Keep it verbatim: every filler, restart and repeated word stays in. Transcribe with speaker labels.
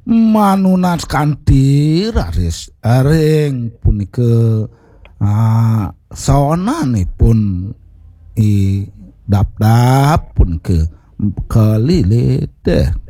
Speaker 1: manunas kanthi raris aring punika ah, sawananipun i dap-dap punika kelilih